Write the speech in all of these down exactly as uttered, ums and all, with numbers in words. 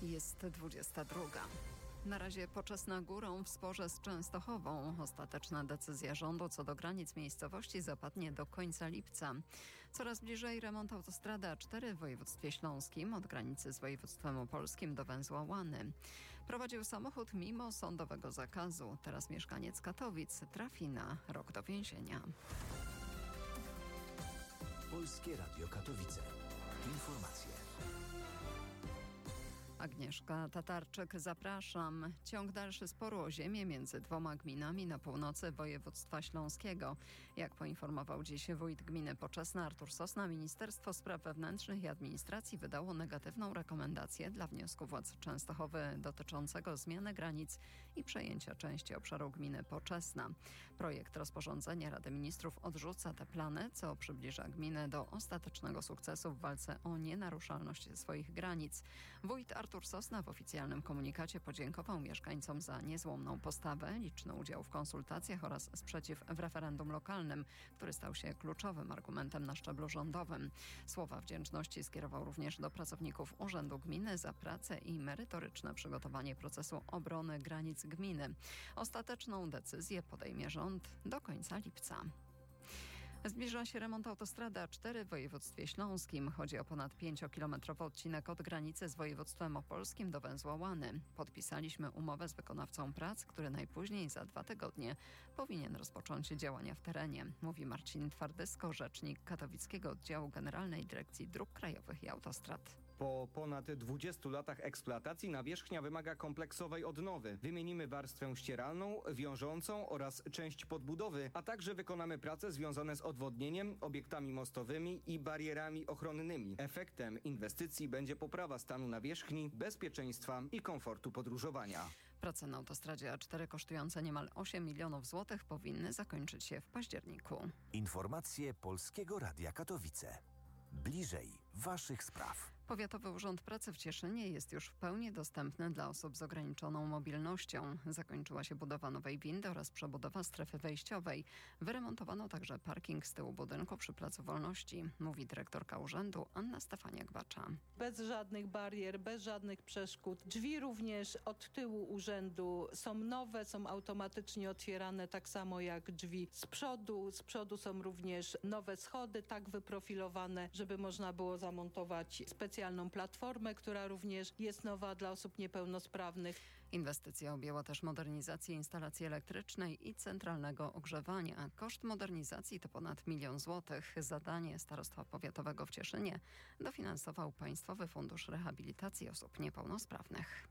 Jest dwudziesta druga. Na razie poczesna górą w sporze z Częstochową. Ostateczna decyzja rządu co do granic miejscowości zapadnie do końca lipca. Coraz bliżej remont autostrady A cztery w województwie śląskim od granicy z województwem opolskim do węzła Łany. Prowadził samochód mimo sądowego zakazu. Teraz mieszkaniec Katowic trafi na rok do więzienia. Polskie Radio Katowice. Informacje. Agnieszka Tatarczyk, zapraszam. Ciąg dalszy sporu o ziemię między dwoma gminami na północy województwa śląskiego. Jak poinformował dziś wójt gminy Poczesna Artur Sosna, Ministerstwo Spraw Wewnętrznych i Administracji wydało negatywną rekomendację dla wniosku władz Częstochowy dotyczącego zmiany granic i przejęcia części obszaru gminy Poczesna. Projekt rozporządzenia Rady Ministrów odrzuca te plany, co przybliża gminę do ostatecznego sukcesu w walce o nienaruszalność swoich granic. Wójt Artur Sosna w oficjalnym komunikacie podziękował mieszkańcom za niezłomną postawę, liczny udział w konsultacjach oraz sprzeciw w referendum lokalnym, który stał się kluczowym argumentem na szczeblu rządowym. Słowa wdzięczności skierował również do pracowników Urzędu Gminy za pracę i merytoryczne przygotowanie procesu obrony granic gminy. Ostateczną decyzję podejmie rząd do końca lipca. Zbliża się remont autostrady A cztery w województwie śląskim. Chodzi o ponad pięciokilometrowy odcinek od granicy z województwem opolskim do węzła Łany. Podpisaliśmy umowę z wykonawcą prac, który najpóźniej za dwa tygodnie powinien rozpocząć działania w terenie, mówi Marcin Twardysko, rzecznik Katowickiego Oddziału Generalnej Dyrekcji Dróg Krajowych i Autostrad. Po ponad dwudziestu latach eksploatacji nawierzchnia wymaga kompleksowej odnowy. Wymienimy warstwę ścieralną, wiążącą oraz część podbudowy, a także wykonamy prace związane z odwodnieniem, obiektami mostowymi i barierami ochronnymi. Efektem inwestycji będzie poprawa stanu nawierzchni, bezpieczeństwa i komfortu podróżowania. Prace na autostradzie A cztery kosztujące niemal osiem milionów złotych powinny zakończyć się w październiku. Informacje Polskiego Radia Katowice. Bliżej waszych spraw. Powiatowy Urząd Pracy w Cieszynie jest już w pełni dostępny dla osób z ograniczoną mobilnością. Zakończyła się budowa nowej windy oraz przebudowa strefy wejściowej. Wyremontowano także parking z tyłu budynku przy Placu Wolności, mówi dyrektorka urzędu Anna Stefaniak-Bacza. Bez żadnych barier, bez żadnych przeszkód. Drzwi również od tyłu urzędu są nowe, są automatycznie otwierane tak samo jak drzwi z przodu. Z przodu są również nowe schody, tak wyprofilowane, żeby można było zamontować specjalnie specjalną platformę, która również jest nowa dla osób niepełnosprawnych. Inwestycja objęła też modernizację instalacji elektrycznej i centralnego ogrzewania. Koszt modernizacji to ponad milion złotych. Zadanie Starostwa Powiatowego w Cieszynie dofinansował Państwowy Fundusz Rehabilitacji Osób Niepełnosprawnych.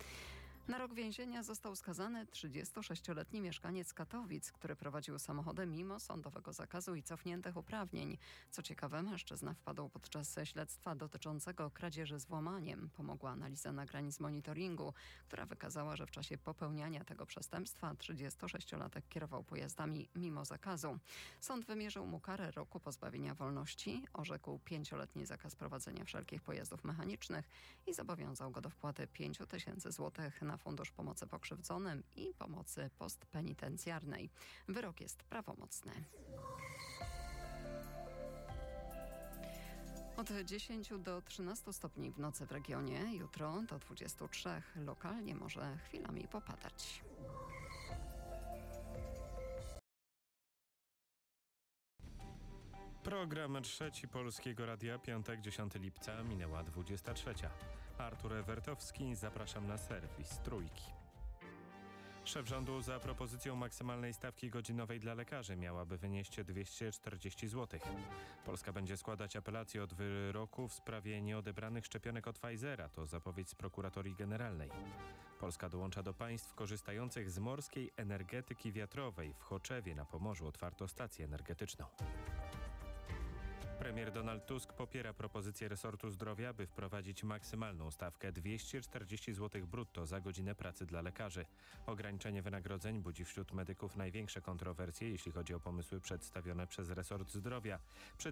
Na rok więzienia został skazany trzydziestosześcioletni mieszkaniec Katowic, który prowadził samochody mimo sądowego zakazu i cofniętych uprawnień. Co ciekawe, mężczyzna wpadł podczas śledztwa dotyczącego kradzieży z włamaniem. Pomogła analiza nagrań z monitoringu, która wykazała, że w czasie popełniania tego przestępstwa trzydziestosześciolatek kierował pojazdami mimo zakazu. Sąd wymierzył mu karę roku pozbawienia wolności, orzekł pięcioletni zakaz prowadzenia wszelkich pojazdów mechanicznych i zobowiązał go do wpłaty pięć tysięcy złotych na Fundusz Pomocy Pokrzywdzonym i Pomocy Postpenitencjarnej. Wyrok jest prawomocny. Od dziesięciu do trzynastu stopni w nocy w regionie, jutro do dwudziestu trzech. Lokalnie może chwilami popadać. Program trzeci Polskiego Radia, piątek, dziesiątego lipca, minęła dwudziesta trzecia. Artur Ewertowski, zapraszam na serwis Trójki. Szef rządu za propozycją maksymalnej stawki godzinowej dla lekarzy miałaby wynieść dwieście czterdzieści złotych. Polska będzie składać apelację od wyroku w sprawie nieodebranych szczepionek od Pfizera. To zapowiedź z prokuratorii generalnej. Polska dołącza do państw korzystających z morskiej energetyki wiatrowej. W Choczewie na Pomorzu otwarto stację energetyczną. Premier Donald Tusk popiera propozycję resortu zdrowia, by wprowadzić maksymalną stawkę dwieście czterdzieści złotych brutto za godzinę pracy dla lekarzy. Ograniczenie wynagrodzeń budzi wśród medyków największe kontrowersje, jeśli chodzi o pomysły przedstawione przez resort zdrowia.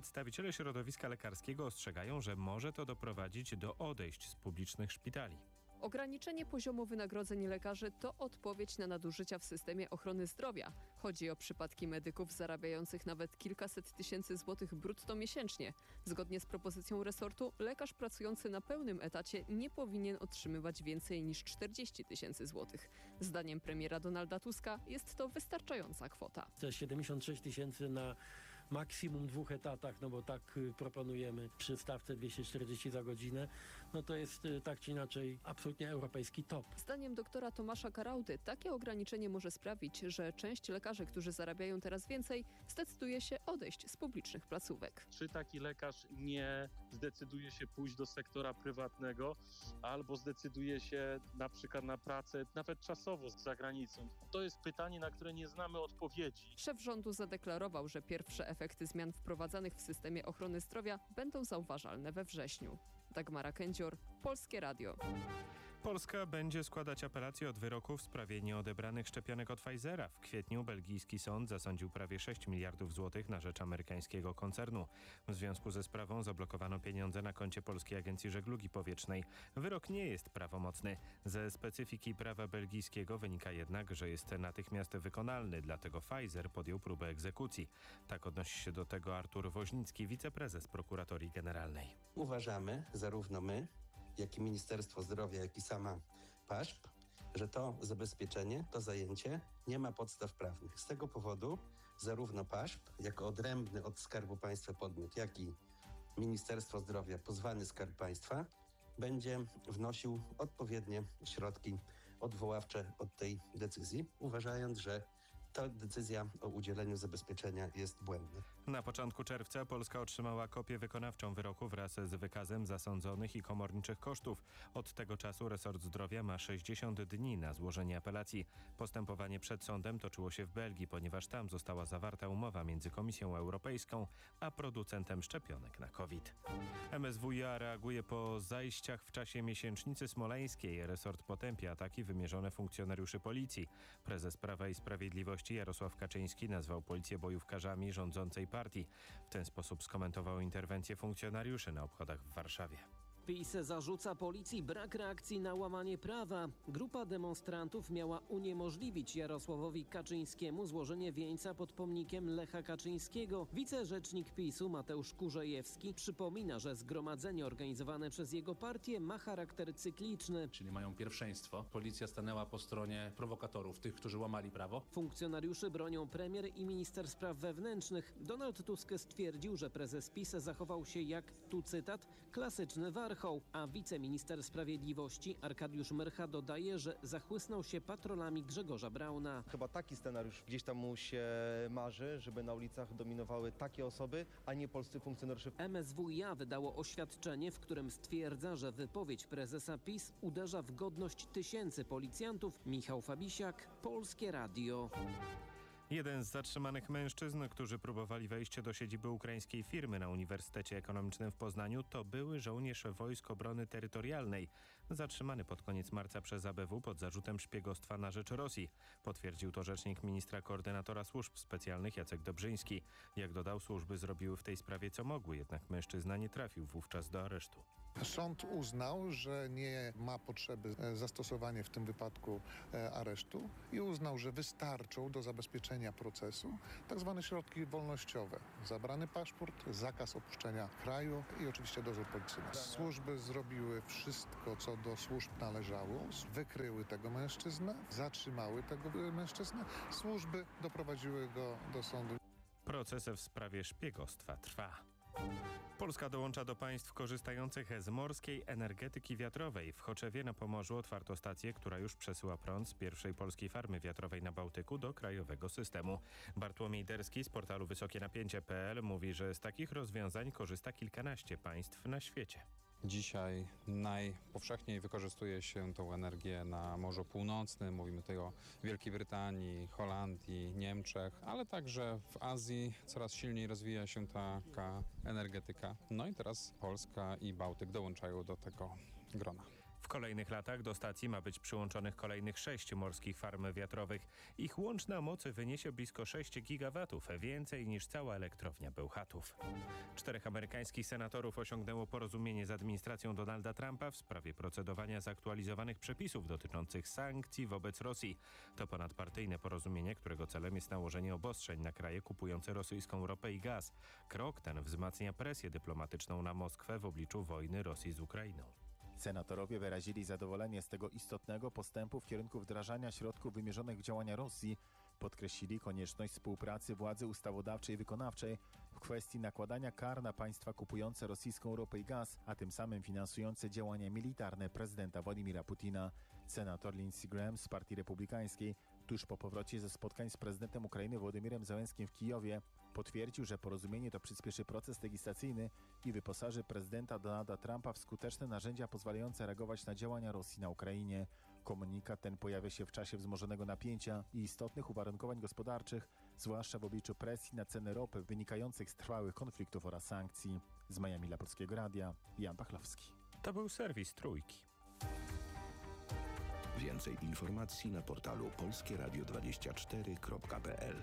Przedstawiciele środowiska lekarskiego ostrzegają, że może to doprowadzić do odejść z publicznych szpitali. Ograniczenie poziomu wynagrodzeń lekarzy to odpowiedź na nadużycia w systemie ochrony zdrowia. Chodzi o przypadki medyków zarabiających nawet kilkaset tysięcy złotych brutto miesięcznie. Zgodnie z propozycją resortu, lekarz pracujący na pełnym etacie nie powinien otrzymywać więcej niż czterdzieści tysięcy złotych. Zdaniem premiera Donalda Tuska jest to wystarczająca kwota. Te siedemdziesiąt sześć tysięcy na maksimum dwóch etatach, no bo tak y, proponujemy przy stawce dwieście czterdzieści za godzinę, no to jest y, tak czy inaczej absolutnie europejski top. Zdaniem doktora Tomasza Karauty takie ograniczenie może sprawić, że część lekarzy, którzy zarabiają teraz więcej, zdecyduje się odejść z publicznych placówek. Czy taki lekarz nie zdecyduje się pójść do sektora prywatnego albo zdecyduje się na przykład na pracę nawet czasowo za granicą? To jest pytanie, na które nie znamy odpowiedzi. Szef rządu zadeklarował, że pierwsze efekty zmian wprowadzanych w systemie ochrony zdrowia będą zauważalne we wrześniu. Dagmara Kędzior, Polskie Radio. Polska będzie składać apelację od wyroku w sprawie nieodebranych szczepionek od Pfizera. W kwietniu belgijski sąd zasądził prawie sześć miliardów złotych na rzecz amerykańskiego koncernu. W związku ze sprawą zablokowano pieniądze na koncie Polskiej Agencji Żeglugi Powietrznej. Wyrok nie jest prawomocny. Ze specyfiki prawa belgijskiego wynika jednak, że jest natychmiast wykonalny, dlatego Pfizer podjął próbę egzekucji. Tak odnosi się do tego Artur Woźnicki, wiceprezes Prokuratorii Generalnej. Uważamy, zarówno my, jak i Ministerstwo Zdrowia, jak i sama PAŻP, że to zabezpieczenie, to zajęcie nie ma podstaw prawnych. Z tego powodu zarówno PAŻP, jako odrębny od Skarbu Państwa podmiot, jak i Ministerstwo Zdrowia, pozwany Skarb Państwa, będzie wnosił odpowiednie środki odwoławcze od tej decyzji, uważając, że ta decyzja o udzieleniu zabezpieczenia jest błędna. Na początku czerwca Polska otrzymała kopię wykonawczą wyroku wraz z wykazem zasądzonych i komorniczych kosztów. Od tego czasu resort zdrowia ma sześćdziesiąt dni na złożenie apelacji. Postępowanie przed sądem toczyło się w Belgii, ponieważ tam została zawarta umowa między Komisją Europejską a producentem szczepionek na COVID. M S W iA reaguje po zajściach w czasie miesięcznicy smoleńskiej. Resort potępia ataki wymierzone funkcjonariuszy policji. Prezes Prawa i Sprawiedliwości Jarosław Kaczyński nazwał policję bojówkarzami rządzącej partii. W ten sposób skomentował interwencję funkcjonariuszy na obchodach w Warszawie. PiS zarzuca policji brak reakcji na łamanie prawa. Grupa demonstrantów miała uniemożliwić Jarosławowi Kaczyńskiemu złożenie wieńca pod pomnikiem Lecha Kaczyńskiego. Wicerzecznik PiSu Mateusz Kurzejewski przypomina, że zgromadzenie organizowane przez jego partię ma charakter cykliczny. Czyli mają pierwszeństwo. Policja stanęła po stronie prowokatorów, tych, którzy łamali prawo. Funkcjonariuszy bronią premier i minister spraw wewnętrznych. Donald Tusk stwierdził, że prezes PiS zachował się jak, tu cytat, klasyczny warchoł. A wiceminister sprawiedliwości Arkadiusz Myrcha dodaje, że zachłysnął się patrolami Grzegorza Brauna. Chyba taki scenariusz gdzieś tam mu się marzy, żeby na ulicach dominowały takie osoby, a nie polscy funkcjonariusze. M S W iA wydało oświadczenie, w którym stwierdza, że wypowiedź prezesa PiS uderza w godność tysięcy policjantów. Michał Fabisiak, Polskie Radio. Jeden z zatrzymanych mężczyzn, którzy próbowali wejść do siedziby ukraińskiej firmy na Uniwersytecie Ekonomicznym w Poznaniu, to były żołnierz Wojsk Obrony Terytorialnej. Zatrzymany pod koniec marca przez A B W pod zarzutem szpiegostwa na rzecz Rosji. Potwierdził to rzecznik ministra koordynatora służb specjalnych Jacek Dobrzyński. Jak dodał, służby zrobiły w tej sprawie co mogły, jednak mężczyzna nie trafił wówczas do aresztu. Sąd uznał, że nie ma potrzeby zastosowania w tym wypadku aresztu i uznał, że wystarczą do zabezpieczenia procesu tak zwane środki wolnościowe. Zabrany paszport, zakaz opuszczenia kraju i oczywiście dozór policyjny. Służby zrobiły wszystko, co do służb należało. Wykryły tego mężczyznę, zatrzymały tego mężczyznę. Służby doprowadziły go do sądu. Proces w sprawie szpiegostwa trwa. Polska dołącza do państw korzystających z morskiej energetyki wiatrowej. W Choczewie na Pomorzu otwarto stację, która już przesyła prąd z pierwszej polskiej farmy wiatrowej na Bałtyku do krajowego systemu. Bartłomiej Derski z portalu wysokie napięcie kropka p l mówi, że z takich rozwiązań korzysta kilkanaście państw na świecie. Dzisiaj najpowszechniej wykorzystuje się tą energię na Morzu Północnym. Mówimy tutaj o Wielkiej Brytanii, Holandii, Niemczech, ale także w Azji coraz silniej rozwija się taka energetyka. No i teraz Polska i Bałtyk dołączają do tego grona. W kolejnych latach do stacji ma być przyłączonych kolejnych sześć morskich farm wiatrowych. Ich łączna moc wyniesie blisko sześć gigawatów, więcej niż cała elektrownia Bełchatów. Czterech amerykańskich senatorów osiągnęło porozumienie z administracją Donalda Trumpa w sprawie procedowania zaktualizowanych przepisów dotyczących sankcji wobec Rosji. To ponadpartyjne porozumienie, którego celem jest nałożenie obostrzeń na kraje kupujące rosyjską ropę i gaz. Krok ten wzmacnia presję dyplomatyczną na Moskwę w obliczu wojny Rosji z Ukrainą. Senatorowie wyrazili zadowolenie z tego istotnego postępu w kierunku wdrażania środków wymierzonych w działania Rosji. Podkreślili konieczność współpracy władzy ustawodawczej i wykonawczej w kwestii nakładania kar na państwa kupujące rosyjską ropę i gaz, a tym samym finansujące działania militarne prezydenta Władimira Putina. Senator Lindsey Graham z Partii Republikańskiej tuż po powrocie ze spotkań z prezydentem Ukrainy Wołodymyrem Zełenskim w Kijowie potwierdził, że porozumienie to przyspieszy proces legislacyjny i wyposaży prezydenta Donalda Trumpa w skuteczne narzędzia pozwalające reagować na działania Rosji na Ukrainie. Komunikat ten pojawia się w czasie wzmożonego napięcia i istotnych uwarunkowań gospodarczych, zwłaszcza w obliczu presji na ceny ropy wynikających z trwałych konfliktów oraz sankcji. Z Miami dla Polskiego Radia, Jan Pachlowski. To był serwis Trójki. Więcej informacji na portalu polskie radio dwadzieścia cztery kropka p l.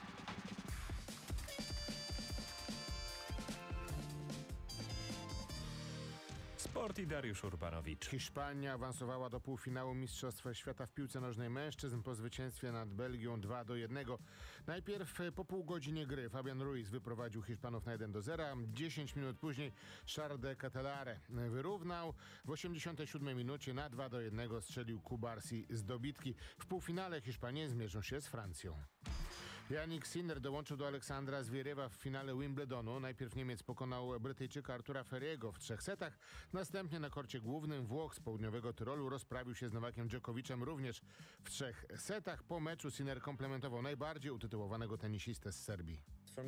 Sport i Dariusz Urbanowicz. Hiszpania awansowała do półfinału Mistrzostw Świata w piłce nożnej mężczyzn po zwycięstwie nad Belgią dwa do jednego. Najpierw po pół godzinie gry Fabian Ruiz wyprowadził Hiszpanów na jeden do zera. dziesięć minut później Charles de Ketelare wyrównał. W osiemdziesiątej siódmej minucie na dwa do jednego strzelił Kubarsi z dobitki. W półfinale Hiszpanie zmierzą się z Francją. Jannik Sinner dołączył do Aleksandra Zwierewa w finale Wimbledonu. Najpierw Niemiec pokonał Brytyjczyka Artura Ferriego w trzech setach. Następnie na korcie głównym Włoch z południowego Tyrolu rozprawił się z Nowakiem Dżokowiczem również w trzech setach. Po meczu Sinner komplementował najbardziej utytułowanego tenisistę z Serbii.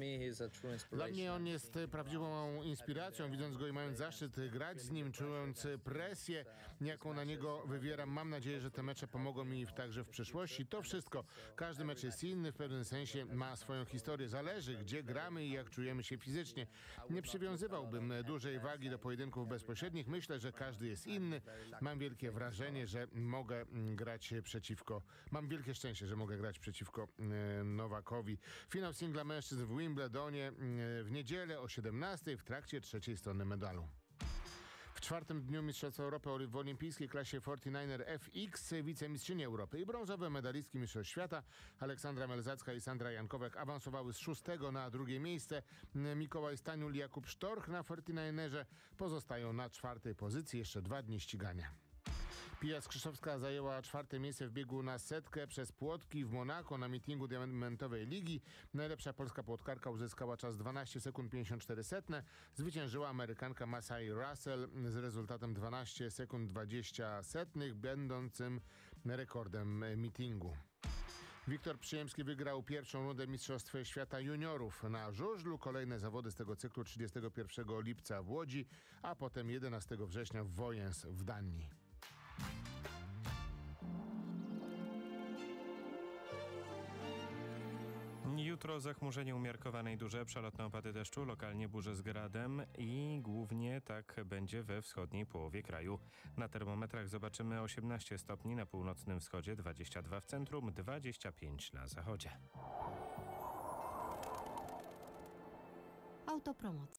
Dla mnie on jest prawdziwą inspiracją. Widząc go i mając zaszczyt grać z nim, czując presję, jaką na niego wywieram, mam nadzieję, że te mecze pomogą mi także w przyszłości. To wszystko. Każdy mecz jest inny, w pewnym sensie ma swoją historię. Zależy, gdzie gramy i jak czujemy się fizycznie. Nie przywiązywałbym dużej wagi do pojedynków bezpośrednich. Myślę, że każdy jest inny. Mam wielkie wrażenie, że mogę grać przeciwko... Mam wielkie szczęście, że mogę grać przeciwko Nowakowi. Finał singla mężczyzn w Wimbledonie w niedzielę o siedemnastej w trakcie trzeciej strony medalu. W czwartym dniu Mistrzostw Europy w olimpijskiej klasie czterdzieści dziewięć F X wicemistrzyni Europy i brązowe medalistki Mistrzostw Świata Aleksandra Melzacka i Sandra Jankowek awansowały z szóstego na drugie miejsce. Mikołaj Staniul i Jakub Sztorch na czterdzieści dziewięć pozostają na czwartej pozycji. Jeszcze dwa dni ścigania. Pia Skrzyszowska zajęła czwarte miejsce w biegu na setkę przez płotki w Monako na mitingu diamentowej ligi. Najlepsza polska płotkarka uzyskała czas dwanaście sekund pięćdziesiąt cztery setne. Zwyciężyła Amerykanka Masai Russell z rezultatem dwanaście sekund dwadzieścia setnych, będącym rekordem mitingu. Wiktor Przyjemski wygrał pierwszą rundę Mistrzostw Świata Juniorów na żużlu. Kolejne zawody z tego cyklu trzydziestego pierwszego lipca w Łodzi, a potem jedenastego września w Wojens w Danii. Jutro zachmurzenie umiarkowane i duże, przelotne opady deszczu, lokalnie burze z gradem i głównie tak będzie we wschodniej połowie kraju. Na termometrach zobaczymy osiemnaście stopni na północnym wschodzie, dwadzieścia dwa w centrum, dwadzieścia pięć na zachodzie. Autopromocja.